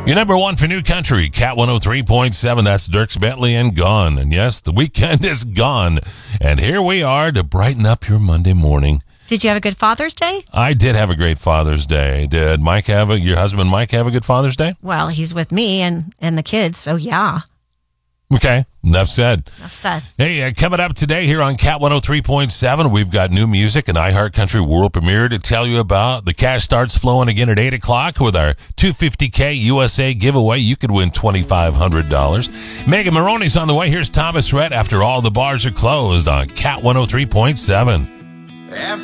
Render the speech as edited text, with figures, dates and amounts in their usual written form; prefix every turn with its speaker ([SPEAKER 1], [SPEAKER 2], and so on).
[SPEAKER 1] Your number one for new country, Cat 103.7. That's Dierks Bentley and Gone. And yes, the weekend is gone. And here we are to brighten up your Monday morning.
[SPEAKER 2] Did you have a good Father's Day?
[SPEAKER 1] I did have a great Father's Day. Did your husband Mike have a good Father's Day?
[SPEAKER 2] Well, he's with me and the kids, so yeah.
[SPEAKER 1] Okay, enough said.
[SPEAKER 2] Enough said.
[SPEAKER 1] Hey, coming up today here on Cat 103.7, we've got new music, an iHeartCountry world premiere to tell you about. The cash starts flowing again at 8 o'clock with our $250K USA giveaway. You could win $2,500. Megan Maroney's on the way. Here's Thomas Rhett after all the bars are closed on Cat 103.7.